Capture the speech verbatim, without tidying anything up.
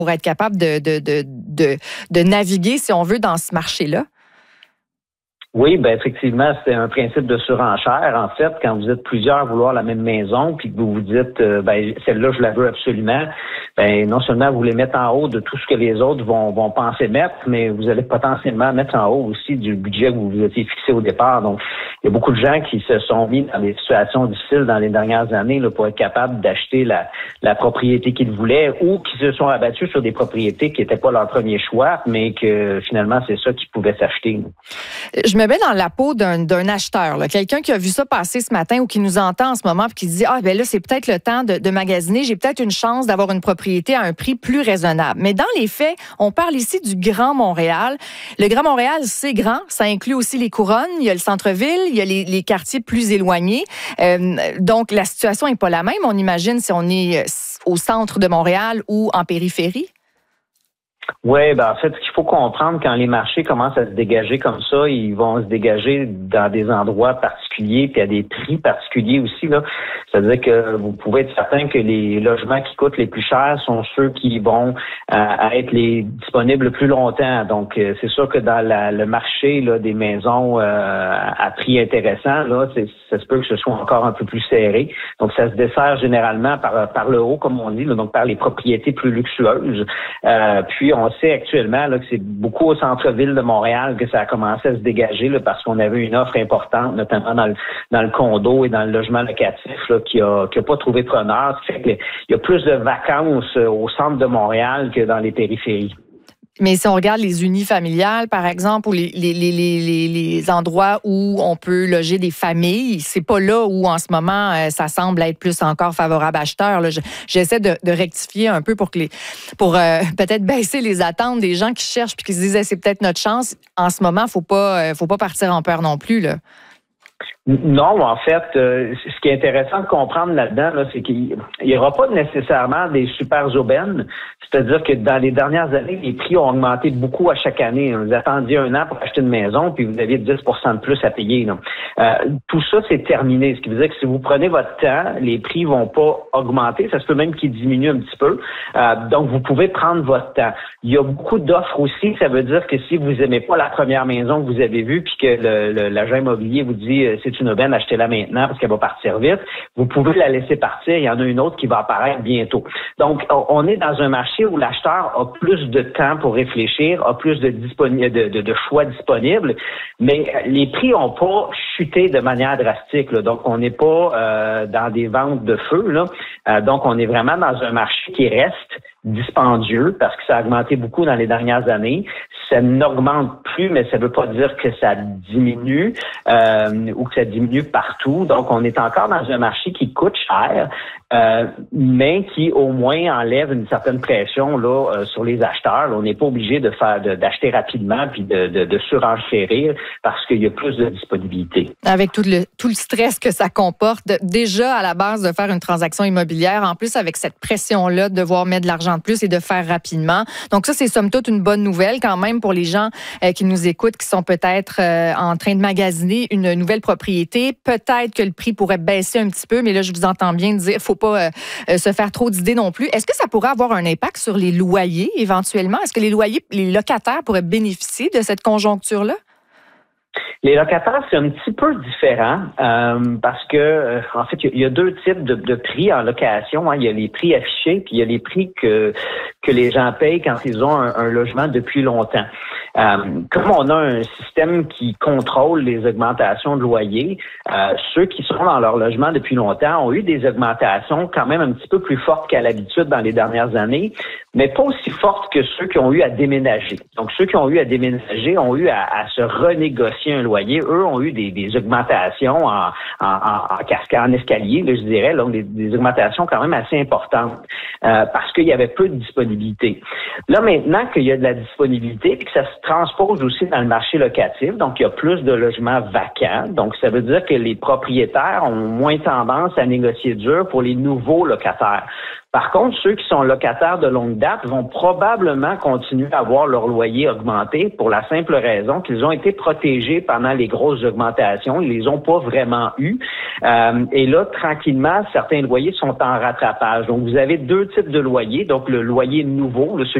pour être capable de, de, de, de, de naviguer, si on veut, dans ce marché-là? Oui, ben effectivement, c'est un principe de surenchère. En fait, quand vous êtes plusieurs à vouloir la même maison, puis que vous vous dites, euh, ben celle-là, je la veux absolument, ben non seulement vous les mettez en haut de tout ce que les autres vont vont penser mettre, mais vous allez potentiellement mettre en haut aussi du budget que vous vous étiez fixé au départ. Donc, il y a beaucoup de gens qui se sont mis dans des situations difficiles dans les dernières années là, pour être capables d'acheter la, la propriété qu'ils voulaient ou qui se sont abattus sur des propriétés qui n'étaient pas leur premier choix, mais que finalement, c'est ça qu'ils pouvaient s'acheter. Je me mets dans la peau d'un, d'un acheteur, là, quelqu'un qui a vu ça passer ce matin ou qui nous entend en ce moment et qui se dit « Ah, ben là, c'est peut-être le temps de, de magasiner. J'ai peut-être une chance d'avoir une propriété à un prix plus raisonnable. » Mais dans les faits, on parle ici du Grand Montréal. Le Grand Montréal, c'est grand. Ça inclut aussi les couronnes. Il y a le centre-ville. Il y a les, les quartiers plus éloignés. Euh, donc, la situation n'est pas la même, on imagine, si on est au centre de Montréal ou en périphérie. Oui, ben en fait, ce qu'il faut comprendre, quand les marchés commencent à se dégager comme ça, ils vont se dégager dans des endroits particuliers, puis à des prix particuliers aussi, là. C'est-à-dire que vous pouvez être certain que les logements qui coûtent les plus chers sont ceux qui vont euh, être les disponibles le plus longtemps. Donc, euh, c'est sûr que dans la, le marché là, des maisons euh, à prix intéressant, là, c'est, ça se peut que ce soit encore un peu plus serré. Donc, ça se dessert généralement par, par le haut, comme on dit, là, donc par les propriétés plus luxueuses. Euh, puis, on sait actuellement là, que c'est beaucoup au centre-ville de Montréal que ça a commencé à se dégager là, parce qu'on avait une offre importante, notamment dans le, dans le condo et dans le logement locatif là, qui a, qui a pas trouvé preneur. Ça fait que, il y a plus de vacances au centre de Montréal que dans les périphéries. Mais si on regarde les unifamiliales, par exemple, ou les, les, les, les, les endroits où on peut loger des familles, c'est pas là où, en ce moment, ça semble être plus encore favorable à acheteurs. Là. Je, j'essaie de, de rectifier un peu pour que les, pour euh, peut-être baisser les attentes des gens qui cherchent puis qui se disent, c'est peut-être notre chance. En ce moment, faut pas, faut pas partir en peur non plus, là. Non, en fait, euh, ce qui est intéressant de comprendre là-dedans, là, c'est qu'il n'y aura pas nécessairement des super aubaines. C'est-à-dire que dans les dernières années, les prix ont augmenté beaucoup à chaque année. Vous attendiez un an pour acheter une maison, puis vous aviez dix pour cent de plus à payer. Là. Euh, tout ça, c'est terminé. Ce qui veut dire que si vous prenez votre temps, les prix vont pas augmenter. Ça se peut même qu'ils diminuent un petit peu. Euh, donc, vous pouvez prendre votre temps. Il y a beaucoup d'offres aussi. Ça veut dire que si vous aimez pas la première maison que vous avez vue, puis que le, le, l'agent immobilier vous dit euh, c'est une aubaine, achetez-la maintenant parce qu'elle va partir vite, vous pouvez la laisser partir. Il y en a une autre qui va apparaître bientôt. Donc, on est dans un marché où l'acheteur a plus de temps pour réfléchir, a plus de, disponi- de, de, de choix disponibles, mais les prix n'ont pas chuté de manière drastique. Là. Donc, on n'est pas euh, dans des ventes de feu. Là. Euh, donc, on est vraiment dans un marché qui reste dispendieux parce que ça a augmenté beaucoup dans les dernières années. Ça n'augmente plus, mais ça ne veut pas dire que ça diminue euh, ou que ça diminue partout. Donc, on est encore dans un marché qui coûte cher, euh, mais qui au moins enlève une certaine pression là euh, sur les acheteurs. Là, on n'est pas obligé de faire de, d'acheter rapidement puis de, de, de surenchérir parce qu'il y a plus de disponibilité. Avec tout le tout le stress que ça comporte, déjà à la base de faire une transaction immobilière, en plus avec cette pression-là de devoir mettre de l'argent de plus et de faire rapidement. Donc ça, c'est somme toute une bonne nouvelle quand même pour les gens euh, qui nous écoutent, qui sont peut-être euh, en train de magasiner une nouvelle propriété. Peut-être que le prix pourrait baisser un petit peu, mais là, je vous entends bien dire, faut pas euh, se faire trop d'idées non plus. Est-ce que ça pourrait avoir un impact sur les loyers éventuellement? Est-ce que les loyers, les locataires pourraient bénéficier de cette conjoncture-là? Les locataires, c'est un petit peu différent euh, parce que, euh, en fait, il y, y a deux types de, de prix en location. Hein. Il y a les prix affichés, puis il y a les prix que que les gens payent quand ils ont un, un logement depuis longtemps. Euh, comme on a un système qui contrôle les augmentations de loyer, euh, ceux qui sont dans leur logement depuis longtemps ont eu des augmentations quand même un petit peu plus fortes qu'à l'habitude dans les dernières années, mais pas aussi fortes que ceux qui ont eu à déménager. Donc, ceux qui ont eu à déménager ont eu à, à se renégocier un loyer. Eux ont eu des, des augmentations en, en, en, en cascade, en escalier, là, je dirais, donc des, des augmentations quand même assez importantes euh, parce qu'il y avait peu de disponibilité. Là, maintenant qu'il y a de la disponibilité et que ça se se transpose aussi dans le marché locatif. Donc, il y a plus de logements vacants. Donc, ça veut dire que les propriétaires ont moins tendance à négocier dur pour les nouveaux locataires. Par contre, ceux qui sont locataires de longue date vont probablement continuer à voir leur loyer augmenter pour la simple raison qu'ils ont été protégés pendant les grosses augmentations. Ils les ont pas vraiment eu. Euh, et là, tranquillement, certains loyers sont en rattrapage. Donc, vous avez deux types de loyers. Donc, le loyer nouveau, le